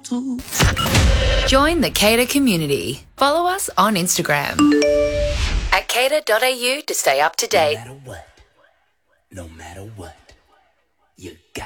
Join the Cater community. Follow us on Instagram at cater.au to stay up to date. No matter what, you got